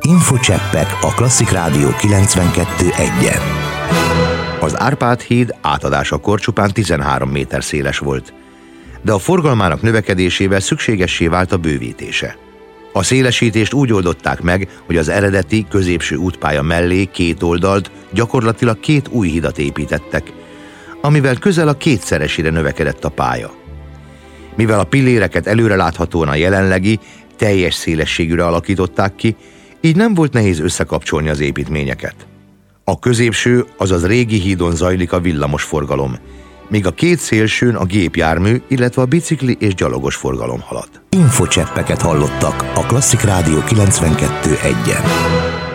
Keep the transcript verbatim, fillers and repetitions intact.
Infocseppek a Klasszik Rádió kilencvenkettő egyen. Az Árpád híd átadásakor csupán tizenhárom méter széles volt, de a forgalmának növekedésével szükségessé vált a bővítése. A szélesítést úgy oldották meg, hogy az eredeti középső útpálya mellé két oldalt gyakorlatilag két új hidat építettek, amivel közel a kétszeresére növekedett a pálya. Mivel a pilléreket előreláthatóan a jelenlegi, teljes szélességűre alakították ki, így nem volt nehéz összekapcsolni az építményeket. A középső, azaz régi hídon zajlik a villamos forgalom, míg a két szélsőn a gépjármű, illetve a bicikli és gyalogos forgalom halad. Infocseppeket hallottak a Klasszik Rádió kilencvenkettő egyen.